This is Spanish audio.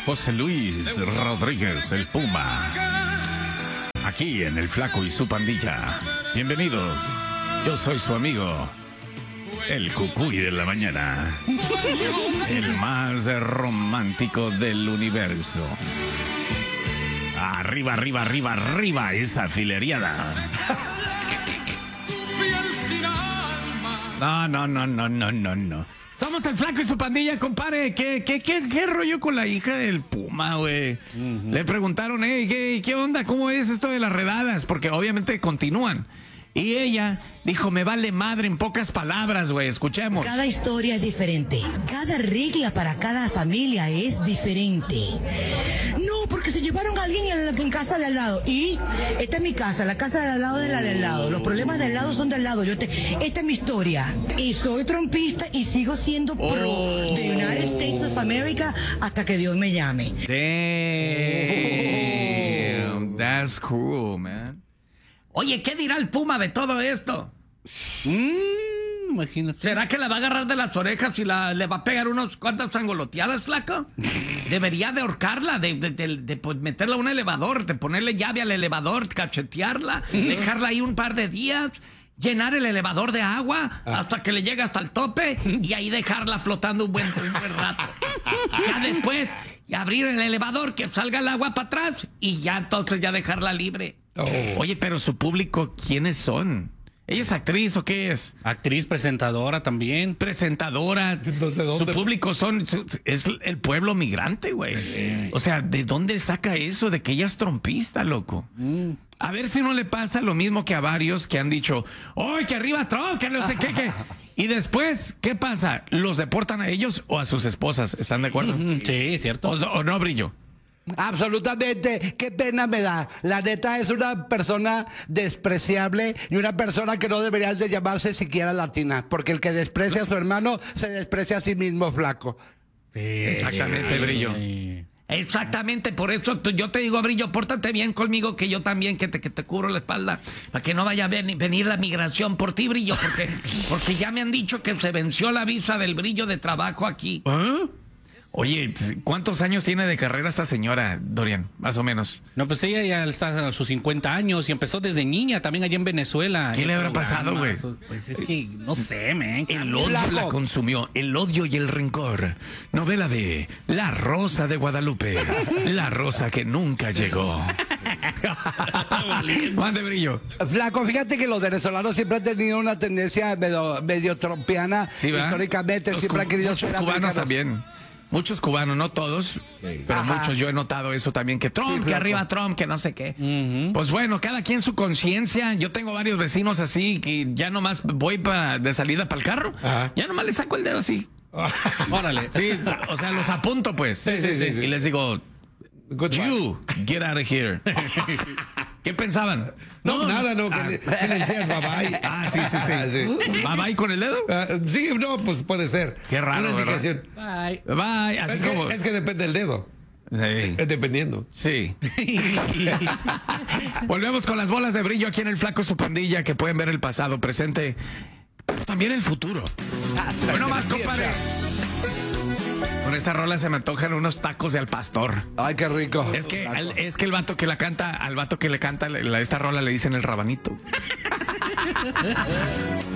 José Luis Rodríguez, el Puma. Aquí en El Flaco y su pandilla. Bienvenidos. Yo soy su amigo, el Cucuy de la mañana. El más romántico del universo. Arriba, arriba, arriba, arriba esa fileriada. No. Somos el Flaco y su pandilla, compadre. ¿Qué rollo con la hija del Puma, güey? Le preguntaron, ¿qué onda? ¿Cómo es esto de las redadas? Porque obviamente continúan. Y ella dijo, me vale madre, en pocas palabras, güey. Escuchemos. Cada historia es diferente. Cada regla para cada familia es diferente. No, porque se llevaron a alguien en casa de al lado. Y esta es mi casa, la casa de al lado de la del lado. Los problemas del lado son del lado. Esta es mi historia. Y soy trompista y sigo siendo pro the United States of America hasta que Dios me llame. Damn, that's cool, man. Oye, ¿qué dirá el Puma de todo esto? Imagínate. ¿Será que la va a agarrar de las orejas y le va a pegar unos cuantas angoloteadas, flaco? Debería de ahorcarla, de pues, meterla a un elevador, de ponerle llave al elevador, cachetearla, dejarla ahí un par de días, llenar el elevador de agua hasta que le llegue hasta el tope y ahí dejarla flotando un buen rato. Ya después, abrir el elevador, que salga el agua para atrás y ya entonces ya dejarla libre. Oye, pero su público, ¿quiénes son? ¿Ella es actriz o qué es? Actriz, presentadora también. Presentadora. No sé dónde. Su público es el pueblo migrante, güey. O sea, ¿de dónde saca eso de que ella es trompista, loco? A ver si no le pasa lo mismo que a varios que han dicho, ¡ay, que arriba Trump, que no sé qué! Y después, ¿qué pasa? ¿Los deportan a ellos o a sus esposas? ¿Están de acuerdo? Sí, cierto. ¿O no, Brillo? Absolutamente, qué pena me da. La neta es una persona despreciable y una persona que no debería de llamarse siquiera latina, porque el que desprecia a su hermano se desprecia a sí mismo, flaco. Exactamente, Brillo. Exactamente, por eso yo te digo, Brillo, pórtate bien conmigo, que yo también, que te cubro la espalda, para que no vaya a venir la migración por ti, Brillo, porque ya me han dicho que se venció la visa del Brillo de trabajo aquí. Oye, ¿cuántos años tiene de carrera esta señora, Dorian? Más o menos. No, pues ella ya está a sus 50 años y empezó desde niña, también allá en Venezuela. ¿Qué le habrá pasado, güey? Pues es que, no sé, man. El odio la consumió, el odio y el rencor. Novela de La Rosa de Guadalupe, la rosa que nunca llegó. Juan de Brillo. Flaco, fíjate que los venezolanos siempre han tenido una tendencia medio trompiana. Sí, ¿va? Históricamente siempre han querido muchos ser cubanos americanos. también. Muchos cubanos, no todos, pero muchos, yo he notado eso también, que Trump, que arriba Trump, que no sé qué. Pues bueno, cada quien su conciencia. Yo tengo varios vecinos así que ya nomás voy de salida para el carro, ya nomás le saco el dedo así. Órale. Sí, o sea, los apunto pues. Sí. Y les digo, you, get out of here. ¿Qué pensaban? No, nada, no, que le decías bye bye. Sí. ¿Bye bye con el dedo? Sí, no, pues puede ser. Qué raro, una ¿verdad? indicación. Bye. Bye, así Es, como... es que depende del dedo. Sí. Es dependiendo. Sí. Volvemos con las bolas de brillo aquí en El Flaco y su pandilla, que pueden ver el pasado, presente, pero también el futuro. Bueno, más, compadre. Con esta rola se me antojan unos tacos de al pastor. Ay, qué rico. Es que el vato que la canta, al vato que le canta esta rola le dicen el rabanito.